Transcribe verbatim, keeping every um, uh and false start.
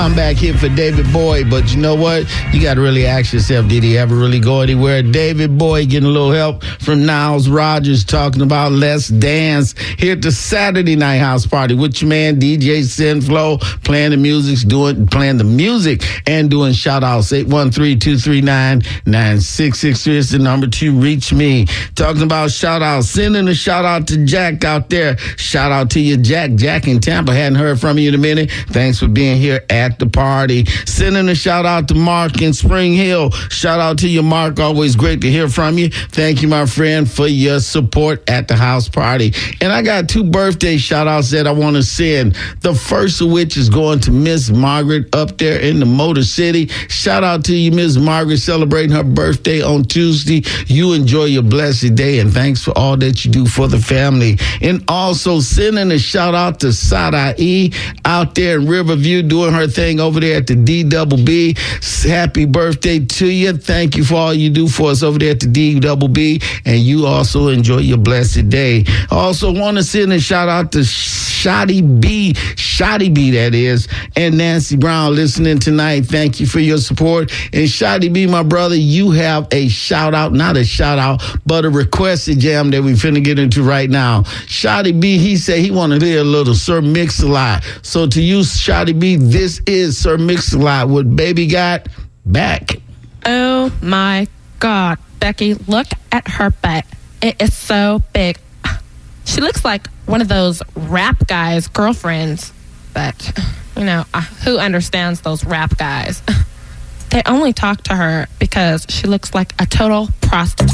I'm back here for David Boyd, but you know what? You got to really ask yourself, did he ever really go anywhere? David Boyd getting a little help from Niles Rogers talking about Let's Dance here at the Saturday Night House Party with your man D J Sinflow, playing the music, doing playing the music and doing shout outs. eight one three, two three nine, nine six six three is the number to reach me. Talking about shout outs, sending a shout out to Jack out there. Shout out to you, Jack. Jack in Tampa. Hadn't heard from you in a minute. Thanks for being here at the party. Sending a shout out to Mark in Spring Hill. Shout out to you, Mark. Always great to hear from you. Thank you, my friend, for your support at the house party. And I got two birthday shout outs that I want to send. The first of which is going to Miss Margaret up there in the Motor City. Shout out to you, Miss Margaret, celebrating her birthday on Tuesday. You enjoy your blessed day, and thanks for all that you do for the family. And also sending a shout out to Sada E out there in Riverview doing her thing over there at the D Double B. Happy birthday to you. Thank you for all you do for us over there at the D Double B, and you also enjoy your blessed day. Also want to send a shout out to Shotty B, Shotty B that is, and Nancy Brown listening tonight. Thank you for your support. And Shotty B, my brother, you have a shout out, not a shout out, but a requested jam that we finna get into right now. Shotty B, he said he wanted to hear a little Sir Mix-a-Lot. So to you, Shotty B, this is Sir Mix-a-Lot with Baby Got Back. Oh my God, Becky, look at her butt. It is so big. She looks like one of those rap guys' girlfriends, but, you know, uh, who understands those rap guys? They only talk to her because she looks like a total prostitute.